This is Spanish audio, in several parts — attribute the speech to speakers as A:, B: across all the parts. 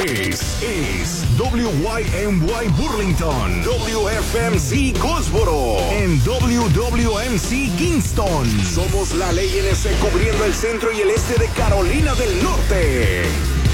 A: Es WYMY Burlington, WFMC Goldsboro, en WWMC Kingston. Somos la Ley NC cubriendo el centro y el este de Carolina del Norte.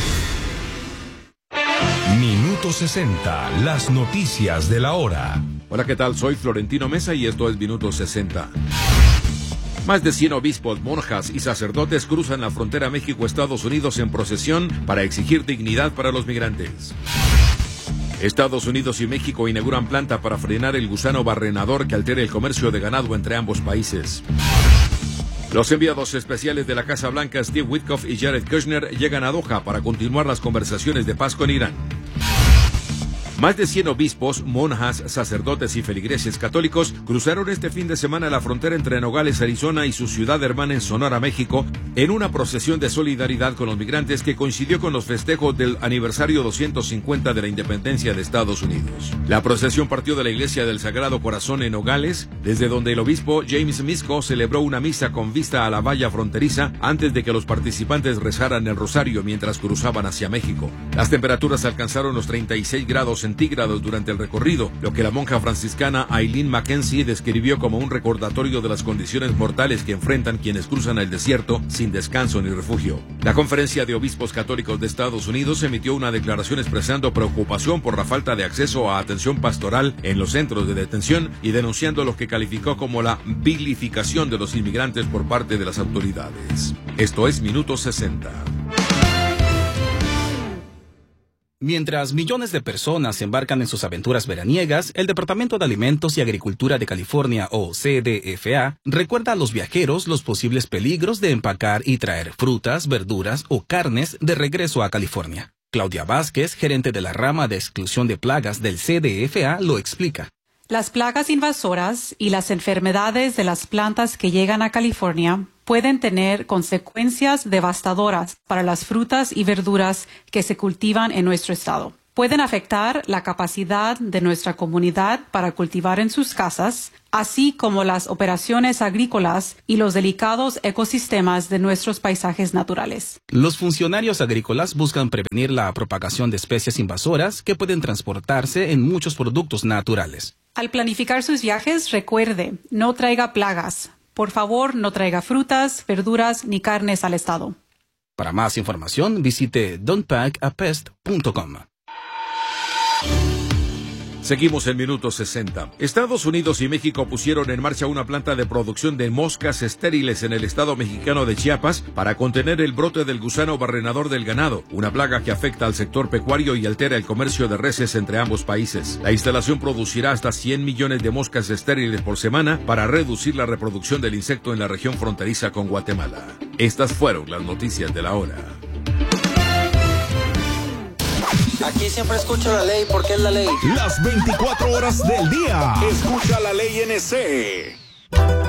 A: Minuto 60, las noticias de la hora.
B: Hola, ¿qué tal? Soy Florentino Mesa y esto es Minuto 60. Más de 100 obispos, monjas y sacerdotes cruzan la frontera México-Estados Unidos en procesión para exigir dignidad para los migrantes. Estados Unidos y México inauguran planta para frenar el gusano barrenador que altera el comercio de ganado entre ambos países. Los enviados especiales de la Casa Blanca, Steve Witkoff y Jared Kushner, llegan a Doha para continuar las conversaciones de paz con Irán. Más de 100 obispos, monjas, sacerdotes y feligreses católicos cruzaron este fin de semana la frontera entre Nogales, Arizona y su ciudad hermana en Sonora, México, en una procesión de solidaridad con los migrantes que coincidió con los festejos del aniversario 250 de la independencia de Estados Unidos. La procesión partió de la Iglesia del Sagrado Corazón en Nogales, desde donde el obispo James Misko celebró una misa con vista a la valla fronteriza antes de que los participantes rezaran el rosario mientras cruzaban hacia México. Las temperaturas alcanzaron los 36 grados centígrados durante el recorrido, lo que la monja franciscana Eileen Mackenzie describió como un recordatorio de las condiciones mortales que enfrentan quienes cruzan el desierto sin descanso ni refugio. La Conferencia de Obispos Católicos de Estados Unidos emitió una declaración expresando preocupación por la falta de acceso a atención pastoral en los centros de detención y denunciando lo que calificó como la vilificación de los inmigrantes por parte de las autoridades. Esto es Minuto 60.
C: Mientras millones de personas se embarcan en sus aventuras veraniegas, el Departamento de Alimentos y Agricultura de California, o CDFA, recuerda a los viajeros los posibles peligros de empacar y traer frutas, verduras o carnes de regreso a California. Claudia Vázquez, gerente de la rama de exclusión de plagas del CDFA, lo explica.
D: Las plagas invasoras y las enfermedades de las plantas que llegan a California pueden tener consecuencias devastadoras para las frutas y verduras que se cultivan en nuestro estado. Pueden afectar la capacidad de nuestra comunidad para cultivar en sus casas, así como las operaciones agrícolas y los delicados ecosistemas de nuestros paisajes naturales.
C: Los funcionarios agrícolas buscan prevenir la propagación de especies invasoras que pueden transportarse en muchos productos naturales.
D: Al planificar sus viajes, recuerde, no traiga plagas. Por favor, no traiga frutas, verduras ni carnes al estado.
C: Para más información, visite don'tpackapest.com.
B: Seguimos en Minuto 60. Estados Unidos y México pusieron en marcha una planta de producción de moscas estériles en el estado mexicano de Chiapas para contener el brote del gusano barrenador del ganado, una plaga que afecta al sector pecuario y altera el comercio de reses entre ambos países. La instalación producirá hasta 100 millones de moscas estériles por semana para reducir la reproducción del insecto en la región fronteriza con Guatemala. Estas fueron las noticias de la hora.
E: Aquí siempre escucho la ley porque es la ley.
A: Las 24 horas del día. Escucha la Ley NC.